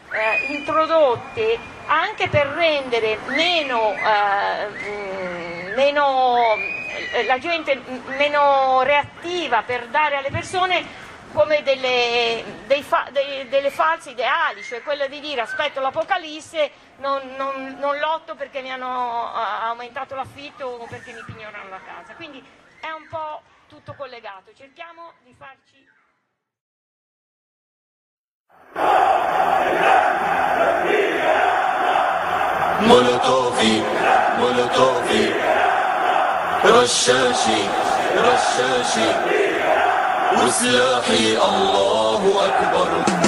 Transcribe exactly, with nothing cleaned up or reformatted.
eh, introdotte anche per rendere meno, eh, meno la gente meno reattiva, per dare alle persone come delle, dei fa, dei, delle false ideali, cioè quello di dire aspetto l'Apocalisse, non, non, non lotto perché mi hanno aumentato l'affitto o perché mi pignorano la casa. Quindi è un po' tutto collegato, cerchiamo di farci... مولوتوفي مولوتوفي رشاشي رشاشي وسلاحي الله أكبر.